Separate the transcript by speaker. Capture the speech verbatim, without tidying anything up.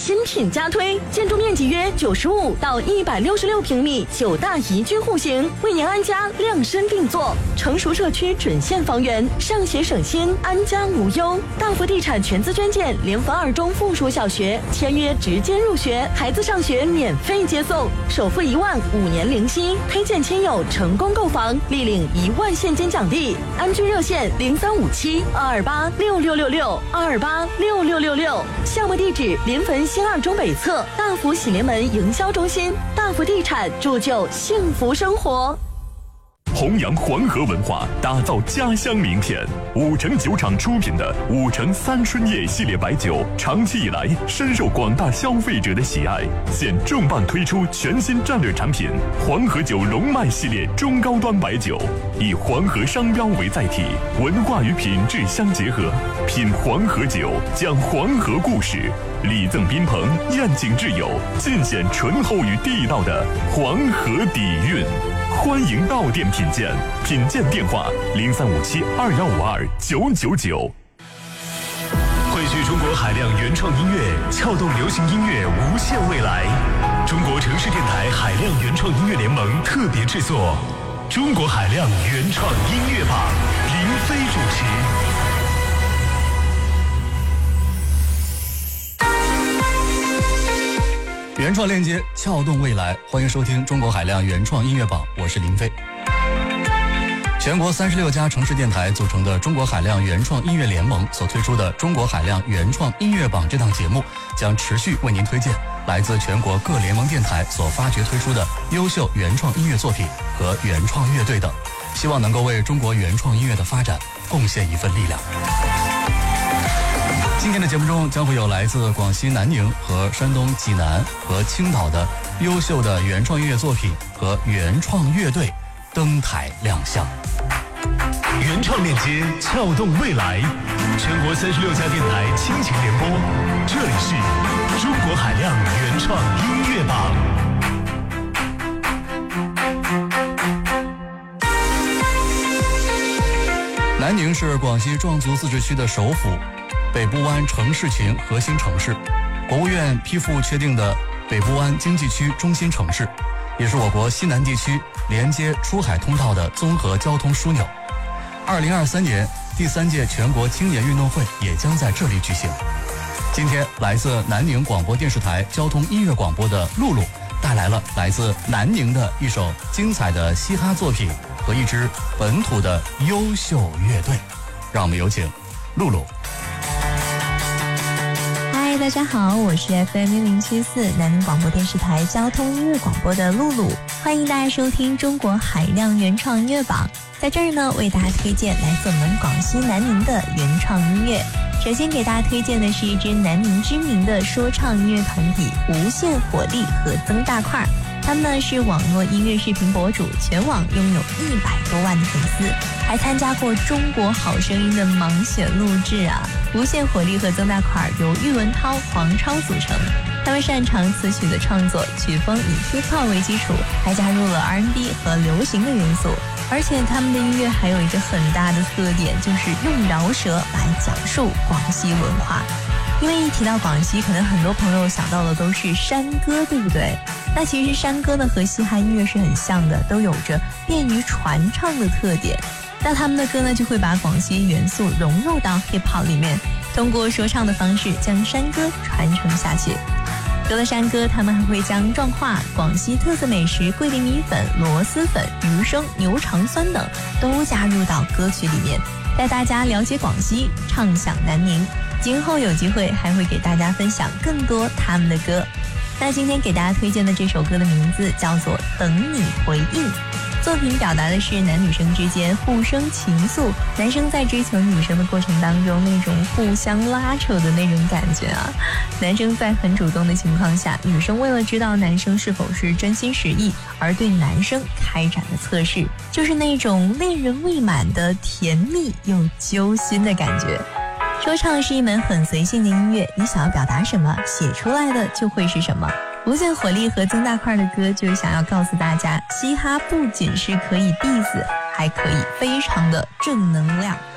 Speaker 1: 新品加推，建筑面积约九十五到一百六十六平米，九大宜居户型，为您安家量身定做。成熟社区准现房源，上学省心，安家无忧。大福地产全资捐建联防二中附属小学，签约直接入学，孩子上学免费接送，首付一万，五年零息。推荐亲友成功购房，立领一万现金奖励。安居热线零三五七二二八六六六六二二八六六六六。项目地址临汾新二中北侧大福喜临门营销中心。大福地产铸就幸福生活。
Speaker 2: 弘扬黄河文化，打造家乡名片。五城酒厂出品的五城三春叶系列白酒，长期以来深受广大消费者的喜爱。现重磅推出全新战略产品黄河酒龙脉系列中高端白酒，以黄河商标为载体，文化与品质相结合。品黄河酒，讲黄河故事，礼赠宾朋，宴请挚友，尽显醇厚与地道的黄河底蕴。欢迎到店品鉴，品鉴电话零三五七二幺五二九九九。
Speaker 3: 汇聚中国海量原创音乐，撬动流行音乐无限未来。中国城市电台海量原创音乐联盟特别制作《中国海量原创音乐榜》，林飞主持。
Speaker 4: 原创链接，撬动未来，欢迎收听中国海量原创音乐榜，我是林飞。全国三十六家城市电台组成的中国海量原创音乐联盟所推出的中国海量原创音乐榜这档节目，将持续为您推荐来自全国各联盟电台所发掘推出的优秀原创音乐作品和原创乐队等，希望能够为中国原创音乐的发展贡献一份力量。今天的节目中将会有来自广西南宁和山东济南和青岛的优秀的原创音乐作品和原创乐队登台亮相。
Speaker 3: 原创链接，撬动未来。全国三十六家电台倾情联播，这里是中国海量原创音乐榜。
Speaker 4: 南宁是广西壮族自治区的首府，北部湾城市群核心城市，国务院批复确定的北部湾经济区中心城市，也是我国西南地区连接出海通道的综合交通枢纽。二零二三年第三届全国青年运动会也将在这里举行。今天，来自南宁广播电视台交通音乐广播的露露带来了来自南宁的一首精彩的嘻哈作品和一支本土的优秀乐队，让我们有请露露。
Speaker 5: 嗨，大家好，我是 F M 一零七四南宁广播电视台交通音乐广播的露露，欢迎大家收听中国海量原创音乐榜。在这儿呢，为大家推荐来自我们广西南宁的原创音乐。首先给大家推荐的是一支南宁知名的说唱音乐团体无限火力和曾大块，他们呢是网络音乐视频博主，全网拥有一百多万的粉丝，还参加过中国好声音的盲选录制啊。无限火力和曾大块由喻文涛、黄超组成，他们擅长词曲的创作，曲风以 hip hop 为基础，还加入了 R and B 和流行的元素。而且他们的音乐还有一个很大的特点，就是用饶舌来讲述广西文化。因为一提到广西，可能很多朋友想到的都是山歌，对不对？那其实山歌呢和嘻哈音乐是很像的，都有着便于传唱的特点。那他们的歌呢就会把广西元素融入到 hip hop 里面，通过说唱的方式将山歌传承下去。除了山歌，他们还会将壮话、广西特色美食桂林米粉、螺蛳粉、鱼生、牛肠酸等都加入到歌曲里面，带大家了解广西，畅享南宁。今后有机会还会给大家分享更多他们的歌。那今天给大家推荐的这首歌的名字叫做《等你回应》。作品表达的是男女生之间互生情愫，男生在追求女生的过程当中那种互相拉扯的那种感觉啊。男生在很主动的情况下，女生为了知道男生是否是真心实意，而对男生开展了测试，就是那种恋人未满的甜蜜又揪心的感觉。说唱是一门很随性的音乐，你想要表达什么，写出来的就会是什么。无限火力和曾大块的歌就是想要告诉大家，嘻哈不仅是可以 diss， 还可以非常的正能量。